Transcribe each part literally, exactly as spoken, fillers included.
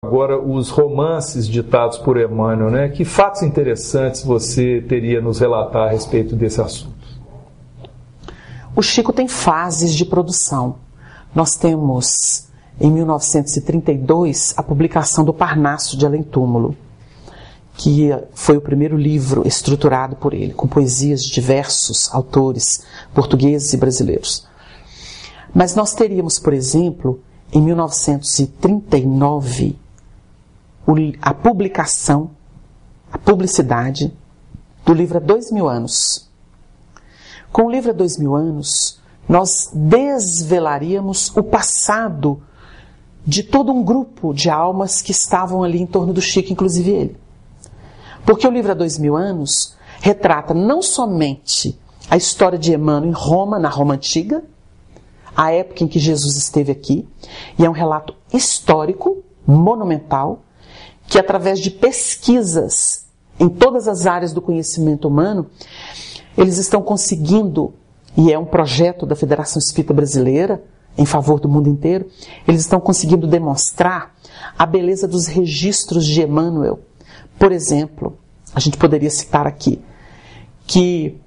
Agora, os romances ditados por Emmanuel, né? Que fatos interessantes você teria a nos relatar a respeito desse assunto? O Chico tem fases de produção. Nós temos, em mil novecentos e trinta e dois, a publicação do Parnaso de Além Túmulo, que foi o primeiro livro estruturado por ele, com poesias de diversos autores portugueses e brasileiros. Mas nós teríamos, por exemplo, em mil novecentos e trinta e nove, a publicação, a publicidade do livro Há Dois Mil Anos. Com o livro Há Dois Mil Anos, nós desvelaríamos o passado de todo um grupo de almas que estavam ali em torno do Chico, inclusive ele. Porque o livro Há Dois Mil Anos retrata não somente a história de Emmanuel em Roma, na Roma Antiga, a época em que Jesus esteve aqui, e é um relato histórico, monumental, que através de pesquisas em todas as áreas do conhecimento humano, eles estão conseguindo, e é um projeto da Federação Espírita Brasileira, em favor do mundo inteiro, eles estão conseguindo demonstrar a beleza dos registros de Emmanuel. Por exemplo, a gente poderia citar aqui, que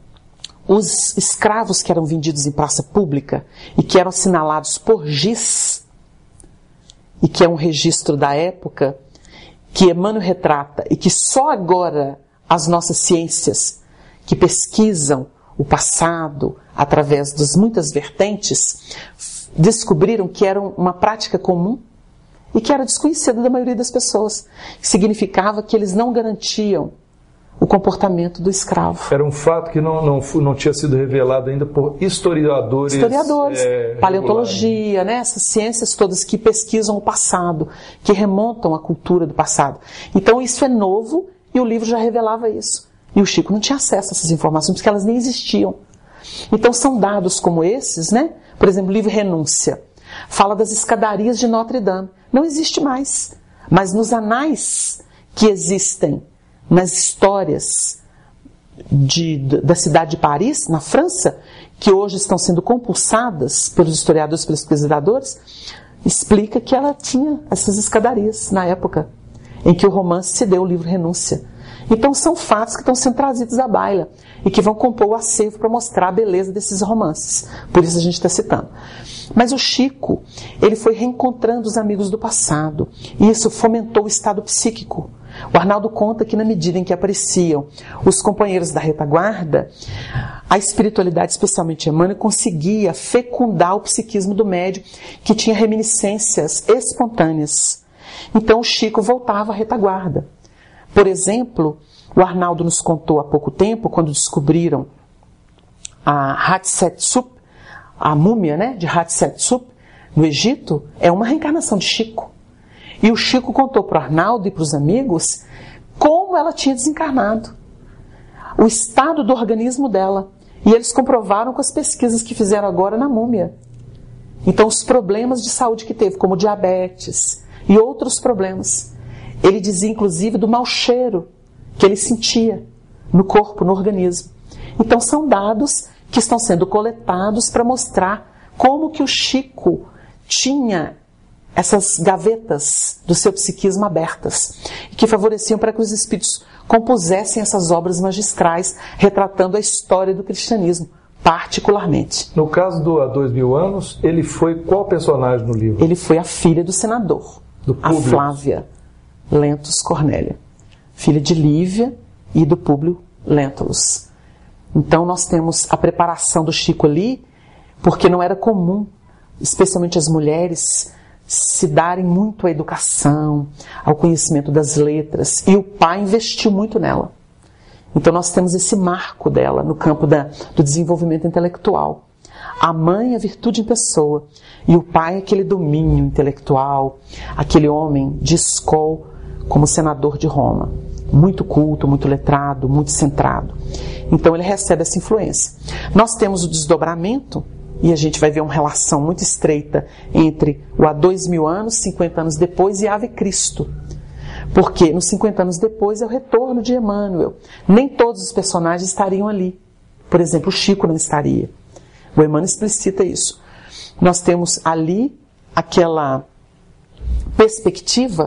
os escravos que eram vendidos em praça pública e que eram assinalados por giz, e que é um registro da época, que Emmanuel retrata e que só agora as nossas ciências que pesquisam o passado através das muitas vertentes descobriram que era uma prática comum e que era desconhecida da maioria das pessoas. Significava que eles não garantiam o comportamento do escravo. Era um fato que não, não, não tinha sido revelado ainda por historiadores. Historiadores, é, paleontologia, né? Essas ciências todas que pesquisam o passado, que remontam à cultura do passado. Então isso é novo e o livro já revelava isso. E o Chico não tinha acesso a essas informações porque elas nem existiam. Então são dados como esses, né? Por exemplo, o livro Renúncia fala das escadarias de Notre Dame. Não existe mais. Mas nos anais que existem nas histórias de, da cidade de Paris, na França, que hoje estão sendo compulsadas pelos historiadores e pelos pesquisadores, explica que ela tinha essas escadarias na época em que o romance se deu, o livro Renúncia. Então são fatos que estão sendo trazidos à baila e que vão compor o acervo para mostrar a beleza desses romances. Por isso a gente está citando. Mas o Chico, ele foi reencontrando os amigos do passado e isso fomentou o estado psíquico. O Arnaldo conta que na medida em que apareciam os companheiros da retaguarda, a espiritualidade, especialmente Emmanuel, conseguia fecundar o psiquismo do médium, que tinha reminiscências espontâneas. Então o Chico voltava à retaguarda. Por exemplo, o Arnaldo nos contou há pouco tempo, quando descobriram a Hatshepsut, a múmia, né, de Hatshepsut, no Egito, é uma reencarnação de Chico. E o Chico contou para o Arnaldo e para os amigos como ela tinha desencarnado, o estado do organismo dela. E eles comprovaram com as pesquisas que fizeram agora na múmia. Então, os problemas de saúde que teve, como diabetes e outros problemas. Ele dizia, inclusive, do mau cheiro que ele sentia no corpo, no organismo. Então, são dados que estão sendo coletados para mostrar como que o Chico tinha essas gavetas do seu psiquismo abertas, que favoreciam para que os espíritos compusessem essas obras magistrais, retratando a história do cristianismo, particularmente. No caso do Há Dois Mil Anos, ele foi qual personagem no livro? Ele foi a filha do senador, do a Flávia Lentulus Cornélia, filha de Lívia e do Públio Lentulus. Então nós temos a preparação do Chico ali, porque não era comum, especialmente as mulheres, se darem muito à educação, ao conhecimento das letras, e o pai investiu muito nela. Então nós temos esse marco dela no campo da, do desenvolvimento intelectual. A mãe é a virtude em pessoa, e o pai é aquele domínio intelectual, aquele homem de escola como senador de Roma, muito culto, muito letrado, muito centrado. Então ele recebe essa influência. Nós temos o desdobramento, e a gente vai ver uma relação muito estreita entre o Há Dois Mil Anos, cinquenta anos depois, e Ave Cristo. Porque nos cinquenta anos depois é o retorno de Emmanuel. Nem todos os personagens estariam ali. Por exemplo, o Chico não estaria. O Emmanuel explicita isso. Nós temos ali aquela perspectiva